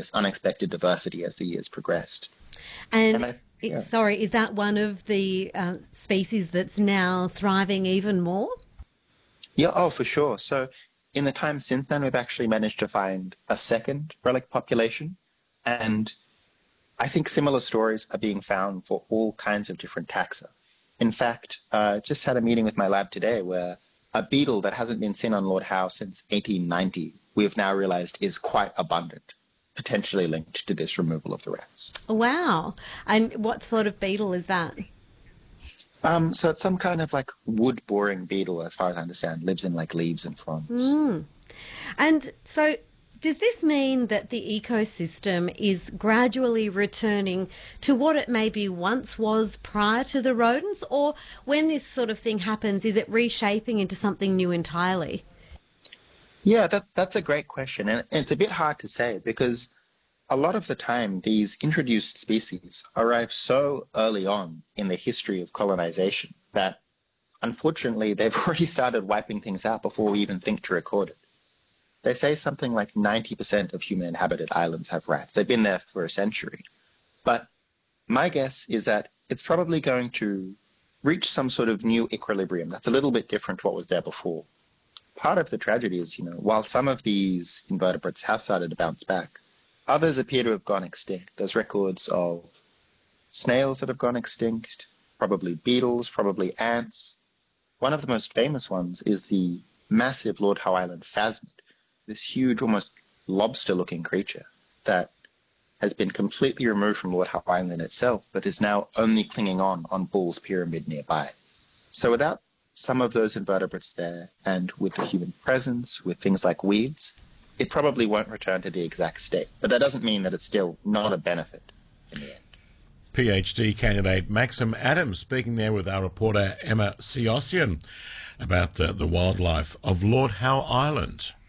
this unexpected diversity as the years progressed. And sorry, is that one of the species that's now thriving even more? Yeah, oh, for sure. So in the time since then, we've actually managed to find a second relic population. And I think similar stories are being found for all kinds of different taxa. In fact, just had a meeting with my lab today where a beetle that hasn't been seen on Lord Howe since 1890, we have now realized is quite abundant, potentially linked to this removal of the rats. Wow. And what sort of beetle is that? So it's some kind of like wood-boring beetle, as far as I understand, lives in like leaves and fronds. And so does this mean that the ecosystem is gradually returning to what it maybe once was prior to the rodents? Or when this sort of thing happens, is it reshaping into something new entirely? Yeah, that's a great question. And it's a bit hard to say because a lot of the time these introduced species arrive so early on in the history of colonization that unfortunately they've already started wiping things out before we even think to record it. They say something like 90% of human inhabited islands have rats. They've been there for a century. But my guess is that it's probably going to reach some sort of new equilibrium that's a little bit different to what was there before. Part of the tragedy is, while some of these invertebrates have started to bounce back, others appear to have gone extinct. There's records of snails that have gone extinct, probably beetles, probably ants. One of the most famous ones is the massive Lord Howe Island phasmid, this huge, almost lobster-looking creature that has been completely removed from Lord Howe Island itself, but is now only clinging on Bull's Pyramid nearby. So without some of those invertebrates there, and with the human presence, with things like weeds, it probably won't return to the exact state. But that doesn't mean that it's still not a benefit in the end. PhD candidate Maxim Adams speaking there with our reporter Emma Siossian about the wildlife of Lord Howe Island.